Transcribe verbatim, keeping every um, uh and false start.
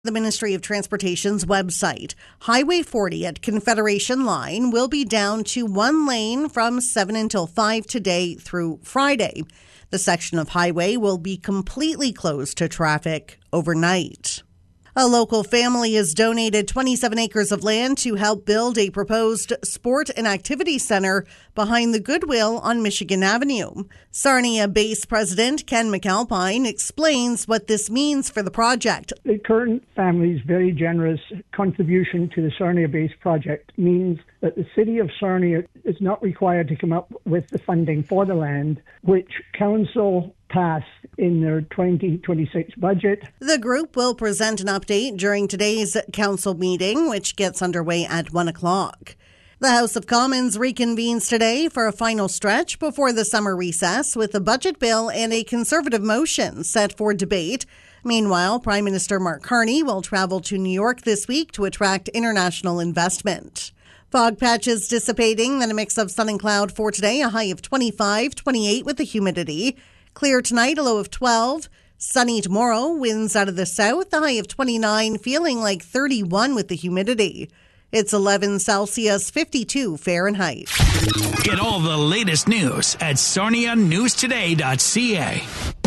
The Ministry of Transportation's website. Highway forty at Confederation Line will be down to one lane from seven until five today through Friday. The section of highway will be completely closed to traffic overnight. A local family has donated twenty-seven acres of land to help build a proposed sport and activity center behind the Goodwill on Michigan Avenue. Sarnia Base President Ken McAlpine explains what this means for the project. The current family's very generous contribution to the Sarnia Base project means that the city of Sarnia is not required to come up with the funding for the land, which council passed in their twenty twenty-six budget. The group will present an update during today's council meeting, which gets underway at one o'clock. The House of Commons reconvenes today for a final stretch before the summer recess with a budget bill and a Conservative motion set for debate. Meanwhile, Prime Minister Mark Carney will travel to New York this week to attract international investment. Fog patches dissipating, then a mix of sun and cloud for today, a high of twenty-five, twenty-eight with the humidity. Clear tonight, a low of twelve. Sunny tomorrow, winds out of the south, a high of twenty-nine, feeling like thirty-one with the humidity. It's eleven Celsius, fifty-two Fahrenheit. Get all the latest news at sarnia news today dot c a.